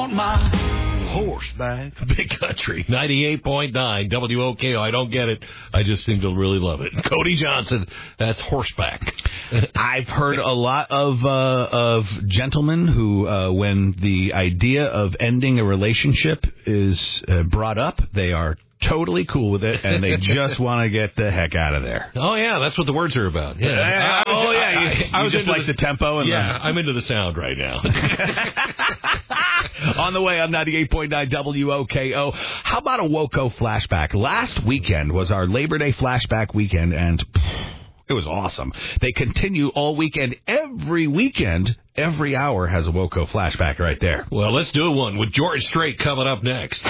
on my horseback. Big Country, 98.9 WOKO. I don't get it. I just seem to really love it. Cody Johnson, that's horseback. I've heard a lot of gentlemen who, when the idea of ending a relationship is brought up, they are totally cool with it, and they just want to get the heck out of there. Oh, yeah, that's what the words are about. Yeah. I was just like the tempo. And I'm into the sound right now. On the way on 98.9 WOKO. How about a WOKO flashback? Last weekend was our Labor Day flashback weekend, and it was awesome. They continue all weekend. Every weekend, every hour has a WOKO flashback right there. Well, let's do one with George Strait coming up next.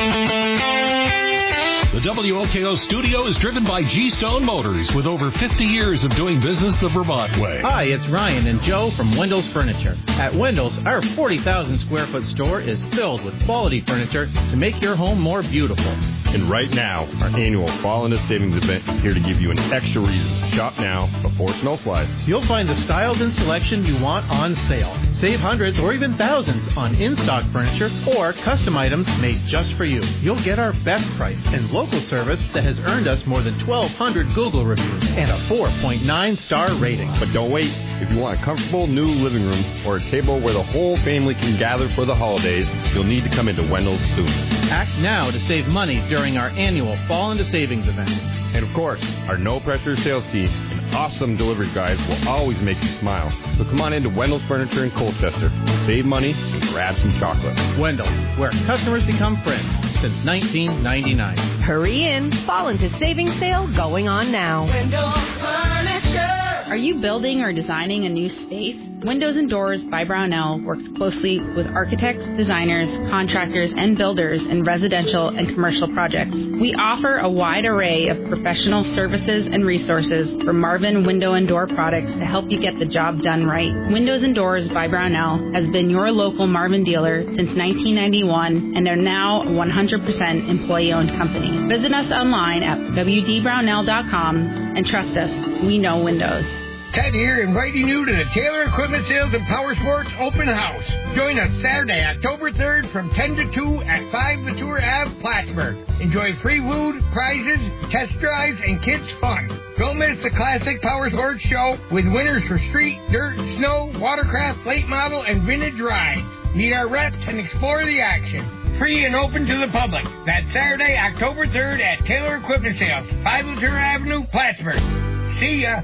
The WOKO studio is driven by G-Stone Motors with over 50 years of doing business the Vermont way. Hi, it's Ryan and Joe from Wendell's Furniture. At Wendell's, our 40,000 square foot store is filled with quality furniture to make your home more beautiful. And right now, our annual Fall into Savings event is here to give you an extra reason. Shop now before snow flies. You'll find the styles and selection you want on sale. Save hundreds or even thousands on in-stock furniture or custom items made just for you. You'll get our best price and local service that has earned us more than 1,200 Google reviews and a 4.9-star rating. But don't wait. If you want a comfortable new living room or a table where the whole family can gather for the holidays, you'll need to come into Wendell's soon. Act now to save money during our annual Fall into Savings event. And of course, our no-pressure sales team and awesome delivery guys will always make you smile. So come on into Wendell's Furniture in Colchester. Save money and grab some chocolate. Wendell, where customers become friends since 1999. Hurry in. Fall into Savings sale going on now. Wendell's Furniture. Are you building or designing a new space? Windows and Doors by Brownell works closely with architects, designers, contractors, and builders in residential and commercial projects. We offer a wide array of professional services and resources for Marvin Window and Door products to help you get the job done right. Windows and Doors by Brownell has been your local Marvin dealer since 1991, and they're now a 100% employee-owned company. Visit us online at wdbrownell.com and trust us, we know windows. Ted here, inviting you to the Taylor Equipment Sales and Power Sports Open House. Join us Saturday, October 3rd from 10 to 2 at 5 Latour Ave, Plattsburgh. Enjoy free food, prizes, test drives, and kids' fun. Don't miss the classic Power Sports show with winners for street, dirt, snow, watercraft, late model, and vintage rides. Meet our reps and explore the action. Free and open to the public. That's Saturday, October 3rd at Taylor Equipment Sales, 5 Latour Avenue, Plattsburgh. See ya.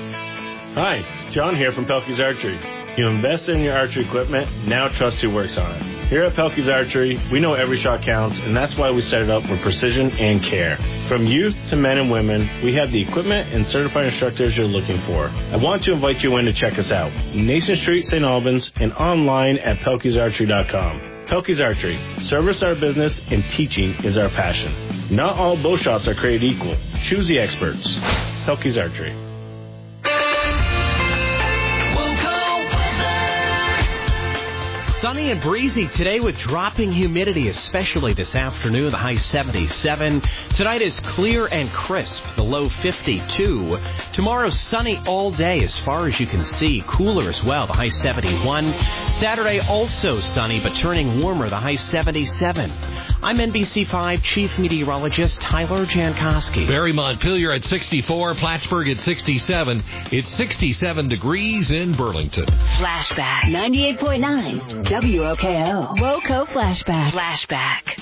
Hi, John here from Pelkey's Archery. You invest in your archery equipment, now trust who works on it. Here at Pelkey's Archery, we know every shot counts, and that's why we set it up with precision and care. From youth to men and women, we have the equipment and certified instructors you're looking for. I want to invite you in to check us out. Nation Street, St. Albans, and online at pelkeysarchery.com. Pelkey's Archery. Service our business and teaching is our passion. Not all bow shots are created equal. Choose the experts. Pelkey's Archery. Sunny and breezy today with dropping humidity, especially this afternoon, the high 77. Tonight is clear and crisp, the low 52. Tomorrow, sunny all day as far as you can see. Cooler as well, the high 71. Saturday, also sunny, but turning warmer, the high 77. I'm NBC5 Chief Meteorologist Tyler Jankowski. Barry Montpelier at 64, Plattsburgh at 67. It's 67 degrees in Burlington. Flashback 98.9 WOKO. WOKO Flashback.